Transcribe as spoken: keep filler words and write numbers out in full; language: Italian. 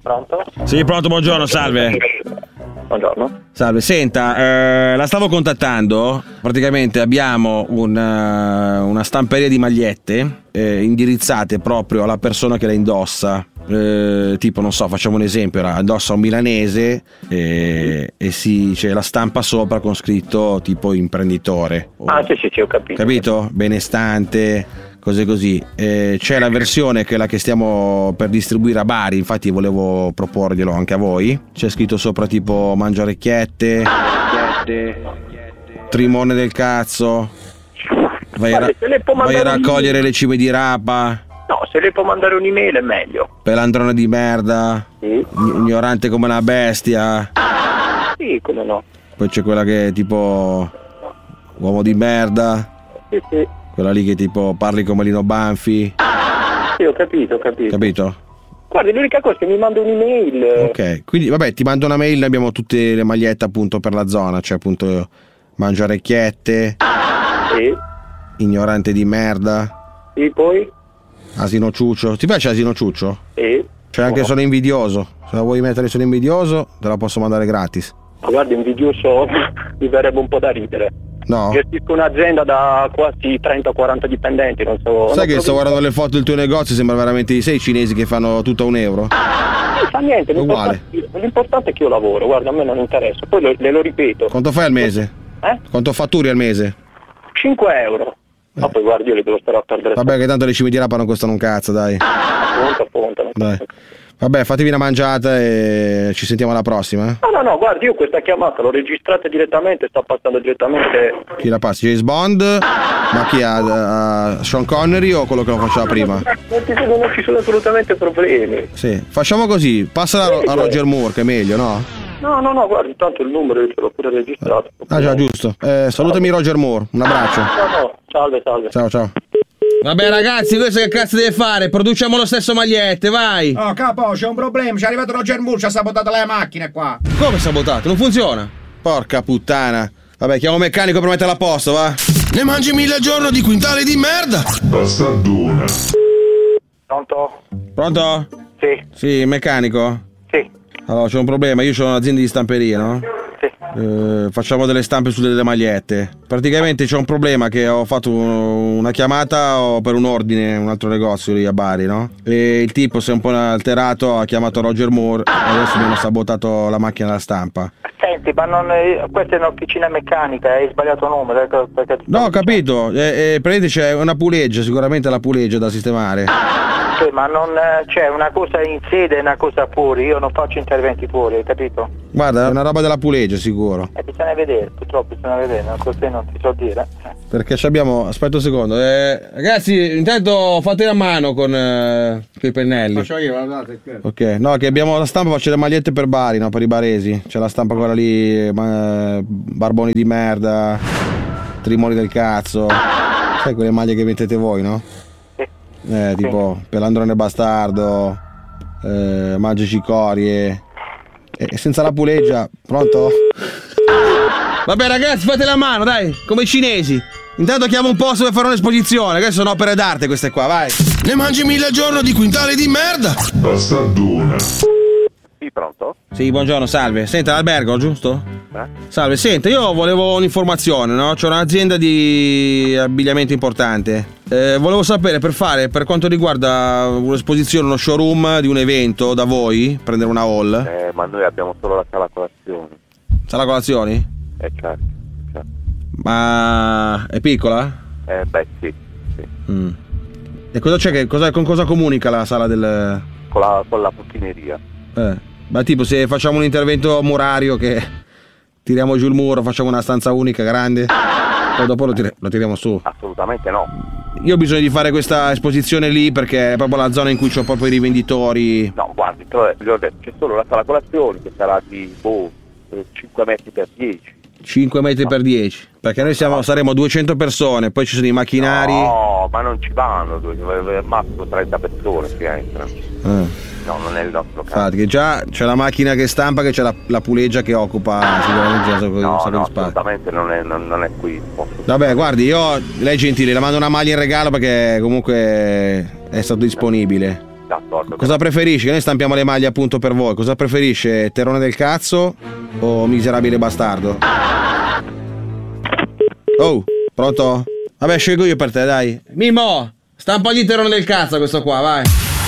Pronto? Sì, pronto, buongiorno, salve. Buongiorno. Salve, senta, eh, la stavo contattando, praticamente abbiamo una, una stamperia di magliette eh, indirizzate proprio alla persona che la indossa, eh, tipo non so, facciamo un esempio, la indossa un milanese eh, e si c'è la stampa sopra con scritto tipo imprenditore. Ah sì sì sì, ho capito. Capito? Benestante, cose così. Eh, c'è la versione che è la che stiamo per distribuire a Bari, infatti volevo proporglielo anche a voi. C'è scritto sopra tipo mangiarecchiette, trimone del cazzo, vai a, ra- vai a raccogliere le cime di rapa. No, se lei può mandare un'email è meglio. Pelandrone di merda, sì. Ignorante come una bestia. Sì, come no. Poi c'è quella che è tipo uomo di merda. Sì, sì. Quella lì che tipo parli come Lino Banfi. Sì, ho capito, ho capito. Capito? Guardi, l'unica cosa è che mi manda un'email. Ok, quindi vabbè, ti mando una mail, abbiamo tutte le magliette appunto per la zona, cioè appunto mangiarecchiette. Sì. Ignorante di merda. Sì, poi? Asino ciuccio. Ti piace Asino ciuccio? Sì. C'è anche Sono invidioso. Se la vuoi mettere Sono invidioso, te la posso mandare gratis. Ma guardi, invidioso mi verrebbe un po' da ridere. No. Gestisco un'azienda da quasi trenta quaranta dipendenti, non so. Sai non che sto so... guardando le foto del tuo negozio, sembra veramente di sei cinesi che fanno tutto a un euro? Non fa niente, uguale. L'importante, l'importante è che io lavoro, guarda, a me non interessa. Poi le, le lo ripeto. Quanto fai al mese? Eh? Quanto fatturi al mese? cinque euro. Ma poi guardi, io le devo stare a perdere. Vabbè, che tanto le cime di rapa non costano un cazzo, dai. Appunto, appunto. Dai. Vabbè, fatevi una mangiata e ci sentiamo alla prossima. Eh? No, no, no, guardi, io questa chiamata l'ho registrata direttamente, sta passando direttamente. Chi la passi? James Bond? Ma chi ha? Uh, Sean Connery o quello che lo faceva prima? Non ci sono, non ci sono assolutamente problemi. Sì, facciamo così, passa a, a Roger Moore, che è meglio, no? No, no, no, guardi, tanto il numero io ce l'ho pure registrato. Ah già, giusto. Eh, salutami Roger Moore, un abbraccio. No, no, salve, salve. Ciao, ciao. Vabbè ragazzi, questo che cazzo deve fare? Produciamo lo stesso magliette, vai! Oh capo, c'è un problema, c'è arrivato Roger Moore, ci ha sabotato la macchina qua. Come sabotato? Non funziona? Porca puttana. Vabbè, chiamo un meccanico per metterla a posto, va? Ne mangi mille al giorno di quintali di merda! Bastardona. Pronto? Pronto? Sì. Sì, meccanico? Sì. Allora, c'è un problema, io ho un'azienda di stamperia, no? Sì. Eh, facciamo delle stampe su delle magliette. Praticamente c'è un problema che ho fatto un- una chiamata per un ordine, un altro negozio lì a Bari, no? E il tipo si è un po' alterato, ha chiamato Roger Moore e adesso mi hanno sabotato la macchina da stampa. Senti, ma non è, questa è un'officina meccanica, hai sbagliato numero. Ecco, perché ti No, ho sto capito, e, e praticamente c'è una puleggia, sicuramente la puleggia da sistemare. Sì, ma non c'è una cosa in sede e una cosa fuori, io non faccio interventi fuori, hai capito? Guarda, è una roba della puleggia sicuro. E bisogna vedere, purtroppo bisogna vedere, non così non ti so dire. Perché ci abbiamo, aspetta un secondo, eh, ragazzi, intanto fate la mano con eh, i pennelli. Faccio io, guardate. Ok, no, che abbiamo la stampa, faccio le magliette per Bari, no, per i baresi. C'è la stampa quella lì, ma, barboni di merda, trimoni del cazzo. Sai quelle maglie che mettete voi, no? Sì. Eh, tipo pelandrone bastardo, eh, mangia cicorie. E senza la puleggia, pronto? Vabbè ragazzi, fate la mano, dai, come i cinesi. Intanto chiamo un posto per fare un'esposizione, queste sono opere d'arte queste qua, vai. Ne mangi mille al giorno di quintali di merda! Bastardona. Sì, pronto? Sì, buongiorno, salve. Senta, l'albergo, giusto? Eh? Salve, senta, io volevo un'informazione, no? C'è un'azienda di abbigliamento importante. Eh, volevo sapere per fare, per quanto riguarda un'esposizione, uno showroom di un evento da voi, prendere una hall. Eh, ma noi abbiamo solo la sala colazioni. Sala colazioni? Eh, certo, certo. Ma è piccola? Eh, beh, sì, sì. Mm. E cosa c'è che, cosa, con cosa comunica la sala del... Con la, con la pucchineria. Eh, ma tipo se facciamo un intervento murario che tiriamo giù il muro, facciamo una stanza unica grande, poi dopo lo, tira- lo tiriamo su. Assolutamente no. Io ho bisogno di fare questa esposizione lì perché è proprio la zona in cui c'ho proprio i rivenditori. No, guardi, però, eh, vi ho detto, c'è solo la sala colazioni che sarà di boh, cinque metri per dieci. cinque metri per dieci. Perché noi siamo, saremo duecento persone, poi ci sono i macchinari. No, ma non ci vanno, dove- massimo trenta persone che entrano. Eh. No, non è il nostro caso. Infatti, che già c'è la macchina che stampa, che c'è la, la puleggia che occupa sicuramente un sacco- un No, sacco no, di spazio. assolutamente non è, non, non è qui. Posso- Vabbè, guardi, io, lei è gentile, le mando una maglia in regalo perché comunque è stato disponibile. d'accordo. Cosa preferisci? Che noi stampiamo le maglie appunto per voi. Cosa preferisce? Terrone del cazzo o miserabile bastardo? Oh, pronto? Vabbè, scelgo io per te, dai. Mimmo, stampagli il terrone del cazzo questo qua, vai.